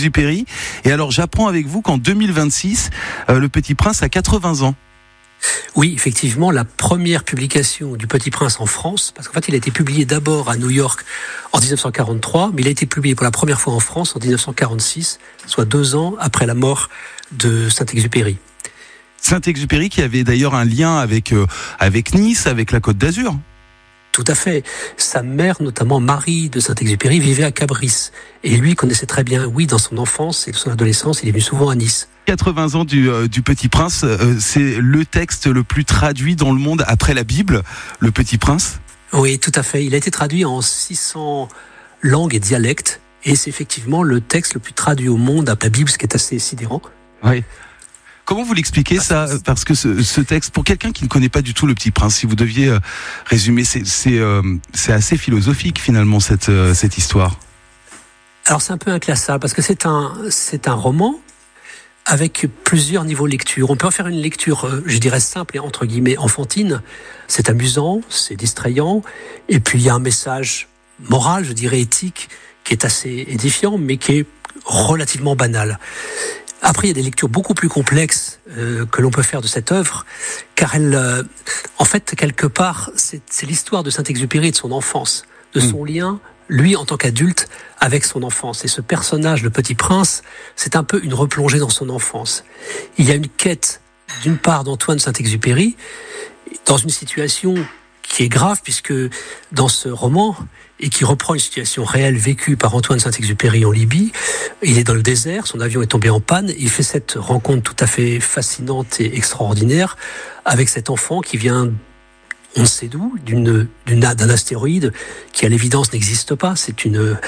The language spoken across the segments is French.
Saint-Exupéry. Et alors, j'apprends avec vous qu'en 2026, le Petit Prince a 80 ans. Oui, effectivement, la première publication du Petit Prince en France, parce qu'en fait, il a été publié d'abord à New York en 1943, mais il a été publié pour la première fois en France en 1946, soit 2 ans après la mort de Saint-Exupéry. Saint-Exupéry qui avait d'ailleurs un lien avec Nice, avec la Côte d'Azur. Tout à fait. Sa mère, notamment Marie de Saint-Exupéry, vivait à Cabris. Et lui connaissait très bien, oui, dans son enfance et son adolescence, il est venu souvent à Nice. 80 ans du Petit Prince, c'est le texte le plus traduit dans le monde après la Bible, le Petit Prince. Oui, tout à fait. Il a été traduit en 600 langues et dialectes. Et c'est effectivement le texte le plus traduit au monde après la Bible, ce qui est assez sidérant. Oui. Comment vous l'expliquez ça ? Parce que ce texte, pour quelqu'un qui ne connaît pas du tout le Petit Prince, si vous deviez résumer, c'est assez philosophique finalement cette histoire. Alors c'est un peu inclassable parce que c'est un roman avec plusieurs niveaux de lecture. On peut en faire une lecture, je dirais simple et entre guillemets enfantine. C'est amusant, c'est distrayant, et puis il y a un message moral, je dirais éthique, qui est assez édifiant, mais qui est relativement banal. Après, il y a des lectures beaucoup plus complexes que l'on peut faire de cette œuvre, car elle, en fait, quelque part, c'est l'histoire de Saint-Exupéry et de son enfance, de son lien, lui, en tant qu'adulte, avec son enfance. Et ce personnage, le Petit Prince, c'est un peu une replongée dans son enfance. Il y a une quête, d'une part, d'Antoine Saint-Exupéry, dans une situation qui est grave, puisque dans ce roman, et qui reprend une situation réelle vécue par Antoine Saint-Exupéry en Libye. Il est dans le désert, son avion est tombé en panne, il fait cette rencontre tout à fait fascinante et extraordinaire avec cet enfant qui vient, on ne sait d'où, d'un astéroïde qui à l'évidence n'existe pas, c'est une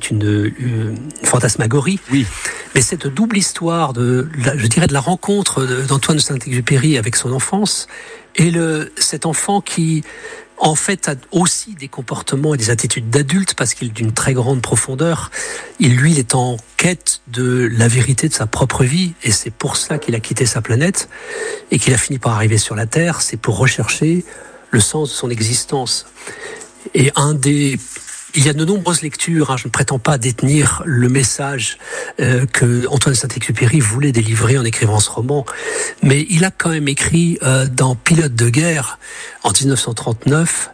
fantasmagorie. Oui. Mais cette double histoire de la rencontre d'Antoine Saint-Exupéry avec son enfance et cet enfant qui en fait a aussi des comportements et des attitudes d'adulte parce qu'il est d'une très grande profondeur. Il est en quête de la vérité de sa propre vie et c'est pour ça qu'il a quitté sa planète et qu'il a fini par arriver sur la Terre. C'est pour rechercher le sens de son existence. Et il y a de nombreuses lectures, je ne prétends pas détenir le message que Antoine Saint-Exupéry voulait délivrer en écrivant ce roman, mais il a quand même écrit dans Pilote de guerre, en 1939,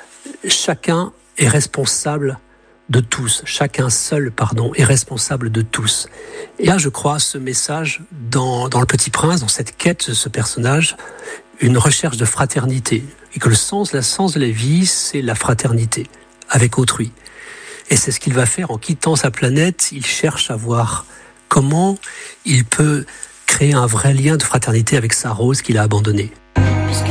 chacun est responsable de tous, chacun seul, est responsable de tous. Et là, je crois, ce message, dans Le Petit Prince, dans cette quête de ce personnage, une recherche de fraternité, et que le sens de la vie, c'est la fraternité avec autrui. Et c'est ce qu'il va faire en quittant sa planète. Il cherche à voir comment il peut créer un vrai lien de fraternité avec sa Rose qu'il a abandonnée.